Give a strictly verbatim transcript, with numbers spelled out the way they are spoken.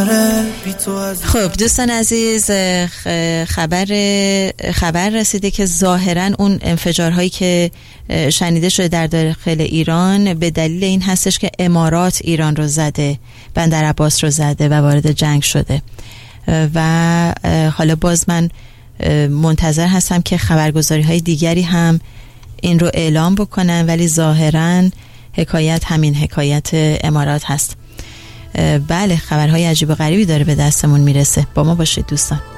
خب دوستان عزیز، خبر خبر رسیده که ظاهرا اون انفجارهایی که شنیده شده در داخل ایران به دلیل این هستش که امارات ایران رو زده، بندر عباس رو زده و وارد جنگ شده. و حالا باز من منتظر هستم که خبرگزاری های دیگری هم این رو اعلام بکنن، ولی ظاهرا حکایت همین حکایت امارات هست. بله، خبرهای عجیب و غریبی داره به دستمون میرسه. با ما باشید دوستان.